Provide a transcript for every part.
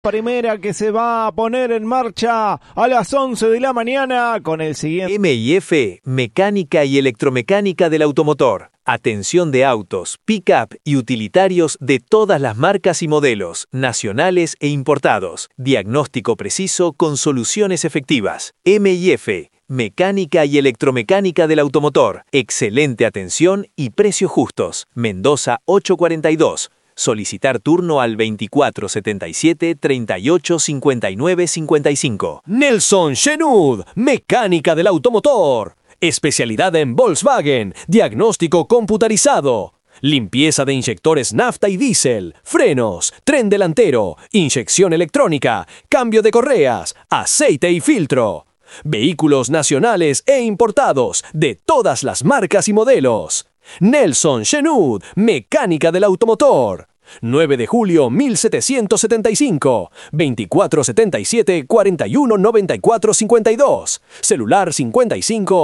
Primera que se va a poner en marcha a las 11 de la mañana con el siguiente. M&F, mecánica y electromecánica del automotor. Atención de autos, pick-up y utilitarios de todas las marcas y modelos, nacionales e importados. Diagnóstico preciso con soluciones efectivas. M&F, mecánica y electromecánica del automotor. Excelente atención y precios justos. Mendoza 842. Solicitar turno al 2477 38 59 55. Nelson Shenud, mecánica del automotor. Especialidad en Volkswagen, diagnóstico computarizado. Limpieza de inyectores nafta y diésel, frenos, tren delantero, inyección electrónica, cambio de correas, aceite y filtro. Vehículos nacionales e importados de todas las marcas y modelos. Nelson Shenud, mecánica del automotor. 9 de julio 1775, 2477 41 94 52, celular 55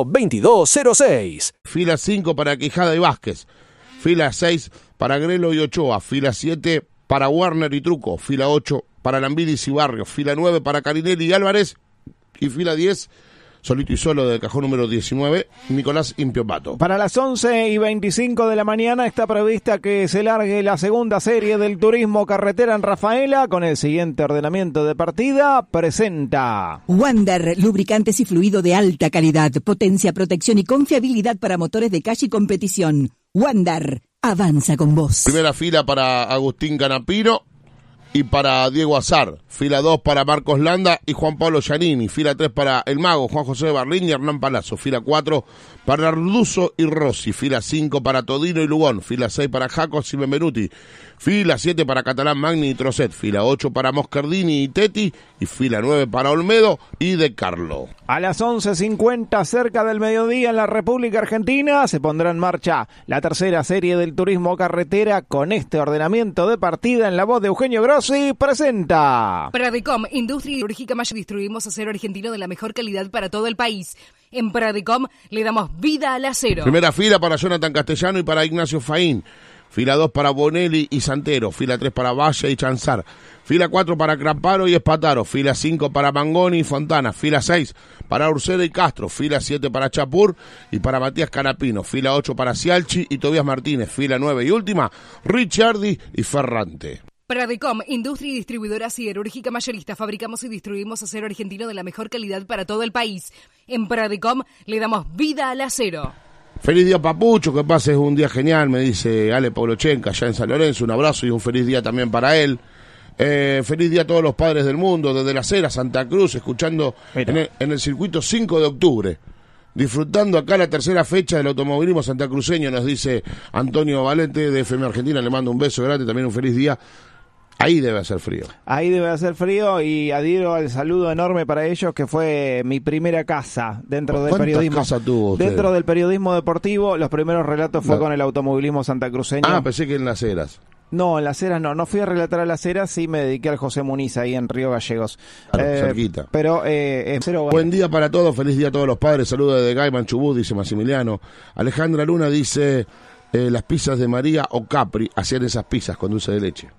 2206. Fila 5 para Quijada y Vázquez, fila 6 para Grelo y Ochoa, fila 7 para Warner y Truco, fila 8 para Lambidis y Barrios, fila 9 para Carinelli y Álvarez y fila 10 solito y solo del cajón número 19, Nicolás Impiopato. Para las 11:25 de la mañana está prevista que se largue la segunda serie del turismo carretera en Rafaela con el siguiente ordenamiento de partida. Presenta Wander, lubricantes y fluido de alta calidad, potencia, protección y confiabilidad para motores de calle y competición. Wander, avanza con vos. Primera fila para Agustín Canapino y para Diego Azar, fila 2 para Marcos Landa y Juan Pablo Giannini, fila 3 para El Mago, Juan José Barlín y Hernán Palazzo, fila 4 para Arduzo y Rossi, fila 5 para Todino y Lugón, fila 6 para Jacos y Benvenuti, fila 7 para Catalán, Magni y Trocet, fila 8 para Moscardini y Tetti y fila 9 para Olmedo y De Carlo. A las 11:50, cerca del mediodía en la República Argentina, se pondrá en marcha la tercera serie del turismo carretera con este ordenamiento de partida. En la voz de Eugenio Grossi, presenta Pradecom, industria quirúrgica mayor. Distribuimos acero argentino de la mejor calidad para todo el país. En Pradecom le damos vida al acero. Primera fila para Jonathan Castellano y para Ignacio Faín. Fila 2 para Bonelli y Santero, fila 3 para Valle y Chanzar, fila 4 para Cramparo y Espataro, fila 5 para Mangoni y Fontana, fila 6 para Ursera y Castro, fila 7 para Chapur y para Matías Canapino, fila 8 para Cialchi y Tobias Martínez, fila 9 y última, Ricciardi y Ferrante. Pradecom, industria y distribuidora siderúrgica mayorista. Fabricamos y distribuimos acero argentino de la mejor calidad para todo el país. En Pradecom le damos vida al acero. Feliz día, Papucho, que pases un día genial, me dice Ale Paulochenka, allá en San Lorenzo. Un abrazo y un feliz día también para él. Feliz día a todos los padres del mundo, desde La Cera, Santa Cruz, escuchando en el circuito 5 de octubre. Disfrutando acá la tercera fecha del automovilismo santacruceño, nos dice Antonio Valente de FM Argentina. Le mando un beso grande, también un feliz día. Ahí debe hacer frío. Ahí debe hacer frío y adhiero al saludo enorme para ellos, que fue mi primera casa dentro del periodismo. ¿Cuántas casas tuvo usted? Dentro del periodismo deportivo, los primeros relatos fue con el automovilismo santacruceño. Ah, pensé que en Las Heras. No, en Las Heras no fui a relatar a Las Heras, sí me dediqué al José Muniz ahí en Río Gallegos. Claro, cerquita. Pero, buen día para todos, feliz día a todos los padres, saludos desde Gaiman Chubut, dice Massimiliano. Alejandra Luna dice, las pizzas de María o Capri, hacían esas pizzas con dulce de leche.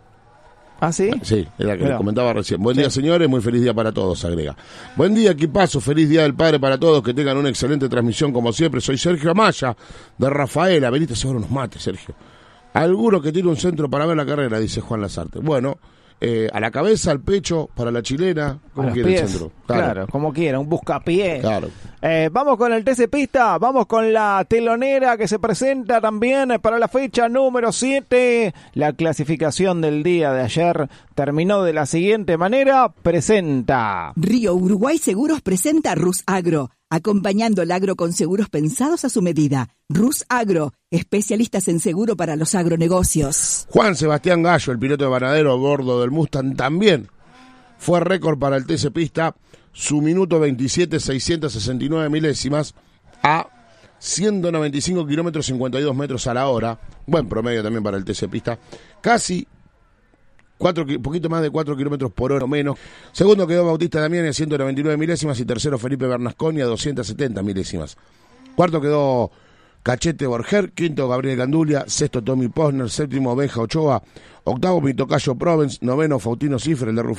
¿Ah, sí? Sí, era que le comentaba recién. Buen día, señores, muy feliz día para todos, agrega. Buen día, equipazo, feliz día del padre para todos, que tengan una excelente transmisión como siempre. Soy Sergio Amaya, de Rafaela. Venite, seguro nos mate, Sergio. Alguno que tiene un centro para ver la carrera, dice Juan Lazarte. Bueno, a la cabeza, al pecho, para la chilena, como quiera el centro. Claro, como quiera, un buscapié. Claro. Vamos con el TC Pista, vamos con la telonera que se presenta también para la fecha número 7. La clasificación del día de ayer terminó de la siguiente manera, presenta Río Uruguay Seguros presenta Rus Agro, acompañando el agro con seguros pensados a su medida. Rus Agro, especialistas en seguro para los agronegocios. Juan Sebastián Gallo, el piloto de Banadero, gordo del Mustang, también fue récord para el TC Pista, su minuto 27, 669 milésimas a 195 kilómetros 52 metros a la hora. Buen promedio también para el TC Pista. Casi poquito más de 4 kilómetros por hora o menos. Segundo quedó Bautista Damiani a 199 milésimas y tercero Felipe Bernasconi a 270 milésimas. Cuarto quedó Cachete Borger, quinto Gabriel Gandulia, sexto Tommy Posner, séptimo Benja Ochoa, octavo mi tocayo Provence, noveno Faustino Cifre, el de Rufino.